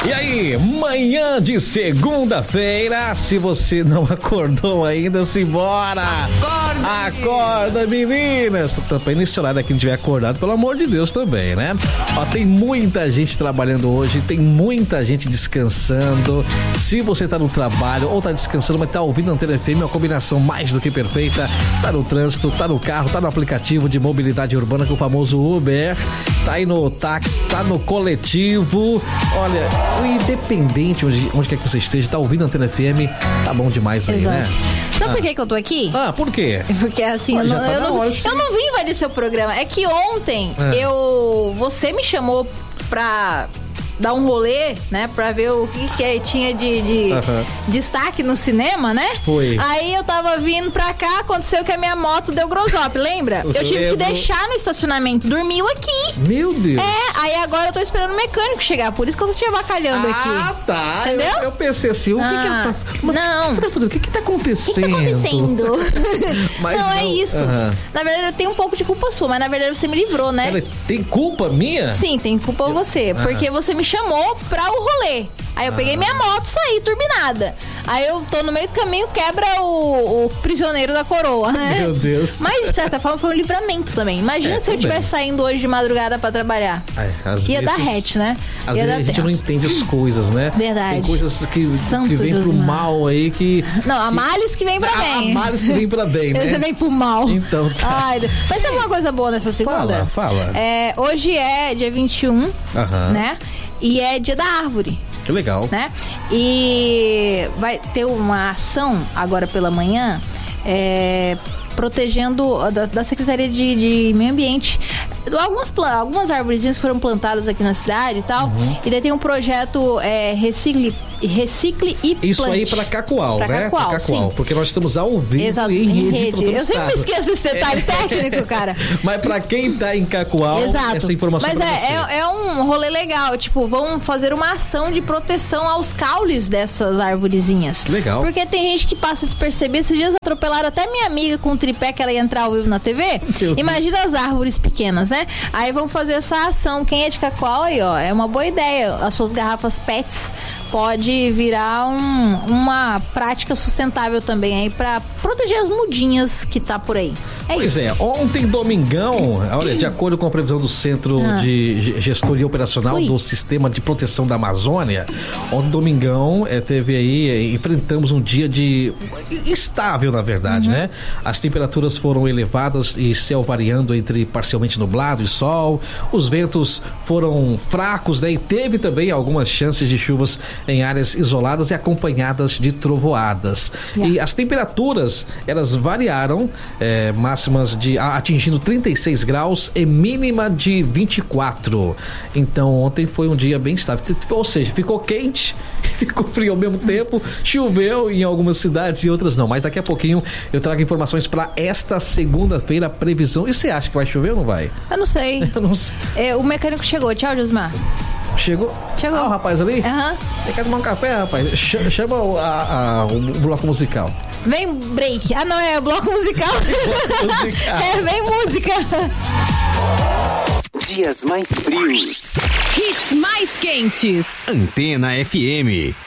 E aí, manhã de segunda-feira, se você não acordou ainda, simbora! Acorda, meninas! Também nesse horário aqui, não tiver acordado, pelo amor de Deus também, né? Ó, tem muita gente trabalhando hoje, tem muita gente descansando. Se você tá no trabalho ou tá descansando, mas tá ouvindo a Antena FM, é uma combinação mais do que perfeita. Tá no trânsito, tá no carro, tá no aplicativo de mobilidade urbana, com o famoso Uber, tá aí no táxi, tá no coletivo. Olha, independente onde quer que você esteja, tá ouvindo a Antena FM, tá bom demais aí, exato, né? Sabe por que eu tô aqui? Por quê? Porque assim, eu não vim invadir seu programa. É que ontem você me chamou pra dar um rolê, né? Pra ver o que tinha de destaque no cinema, né? Foi. Aí eu tava vindo pra cá, aconteceu que a minha moto deu grosop, lembra? Eu tive que deixar no estacionamento, dormiu aqui. Meu Deus. Aí agora eu tô esperando o mecânico chegar, por isso que eu tô te avacalhando aqui. Tá. Entendeu? Eu pensei assim, o que ela tá... Não. O que tá acontecendo? O que tá acontecendo? Mas não, é isso. Na verdade, eu tenho um pouco de culpa sua, mas na verdade você me livrou, né? Ela tem culpa minha? Sim, tem culpa você, porque você me chamou pra o rolê. Aí eu peguei minha moto e saí turbinada. Aí eu tô no meio do caminho, quebra o prisioneiro da coroa, né? Meu Deus. Mas de certa forma foi um livramento também. Imagina se eu estivesse saindo hoje de madrugada pra trabalhar. Ia dar hatch, né? Às vezes a gente não entende as coisas, né? Verdade. Tem coisas que vem pro mal aí que... Não, há males que vem pra bem. Há males que vem pra bem, né? Você vem pro mal. Então tá. Ai, mas sabe uma coisa boa nessa segunda? Fala. Hoje é dia 21, né? E é dia da árvore. Que legal. Né? E vai ter uma ação agora pela manhã protegendo da Secretaria de Meio Ambiente. Algumas arvorezinhas foram plantadas aqui na cidade e tal. E daí tem um projeto Recicle e Plante. Isso aí pra Cacoal, né? Cacoal, pra Cacoal, porque nós estamos ao vivo em rede. Eu sempre esqueço esse detalhe técnico, cara. Mas pra quem tá em Cacoal, essa informação mas é um rolê legal. Tipo, vão fazer uma ação de proteção aos caules dessas arvorezinhas. Legal. Porque tem gente que passa despercebido. Esses dias atropelaram até minha amiga com um tripé que ela ia entrar ao vivo na TV. Imagina as árvores pequenas, né? Aí vão fazer essa ação. Quem é de Cacoal aí, ó, é uma boa ideia. As suas garrafas PETs pode virar uma prática sustentável também aí pra proteger as mudinhas que tá por aí. Pois é, ontem domingão, olha, de acordo com a previsão do Centro de Gestoria Operacional do Sistema de Proteção da Amazônia, ontem domingão teve aí, enfrentamos um dia instável, na verdade, né? As temperaturas foram elevadas e céu variando entre parcialmente nublado e sol, os ventos foram fracos, né? E teve também algumas chances de chuvas em áreas isoladas e acompanhadas de trovoadas. E as temperaturas, elas variaram, máximas atingindo 36 graus e mínima de 24. Então ontem foi um dia bem estável, ou seja, ficou quente, ficou frio ao mesmo tempo, choveu em algumas cidades e outras não, mas daqui a pouquinho eu trago informações para esta segunda-feira, a previsão. E você acha que vai chover ou não vai? Eu não sei. O mecânico chegou. Tchau, Josmar. Chegou? O rapaz ali? Você quer tomar um café, rapaz? Chama o bloco musical. Vem break. Não, é bloco musical. Vem música. Dias mais frios. Hits mais quentes. Antena FM.